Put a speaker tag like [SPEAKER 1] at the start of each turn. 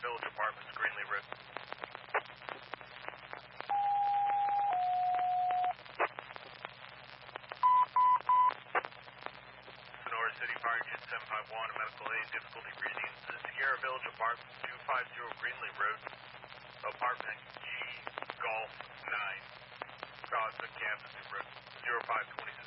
[SPEAKER 1] Village Apartments, Greenlee Road. Sonora City Fire Engine 751, medical aid, difficulty reading. Sierra Village Apartments, 250 Greenlee Road. Apartment G, Golf 9. Crossing Kansas Road, 0527.